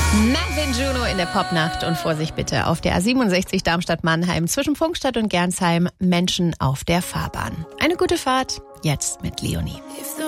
Marvin Juno in der Popnacht und Vorsicht bitte auf der A67 Darmstadt-Mannheim zwischen Pfungstadt und Gernsheim Menschen auf der Fahrbahn. Eine gute Fahrt, jetzt mit Leonie.